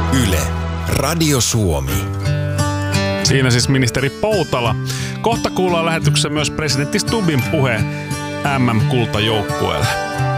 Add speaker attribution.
Speaker 1: Yle, Radio Suomi.
Speaker 2: Siinä siis ministeri Poutala. Kohta kuullaan lähetyksessä myös presidentti Stubbin puhe MM-kultajoukkueelle.